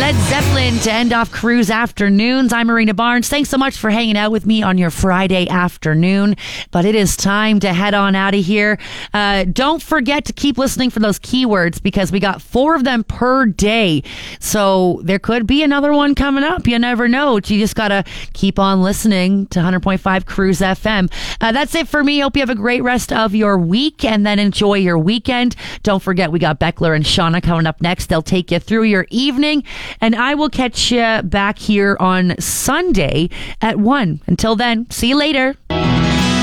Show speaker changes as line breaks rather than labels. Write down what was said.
Led Zeppelin to end off Cruise Afternoons. I'm Marina Barnes. Thanks so much for hanging out with me on your Friday afternoon. But it is time to head on out of here. Don't forget to keep listening for those keywords because we got 4 of them per day. So there could be another one coming up. You never know. You just got to keep on listening to 100.5 Cruise FM. That's it for me. Hope you have a great rest of your week and then enjoy your weekend. Don't forget, we got Beckler and Shauna coming up next. They'll take you through your evening. And I will catch you back here on Sunday at 1. Until then, see you later.